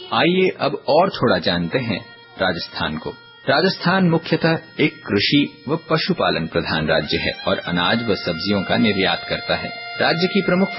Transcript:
आइए अब और थोड़ा जानते हैं राजस्थान को। राजस्थान मुख्यतः एक कृषि व पशुपालन प्रधान राज्य है और अनाज व सब्जियों का निर्यात करता है। राज्य की प्रमुख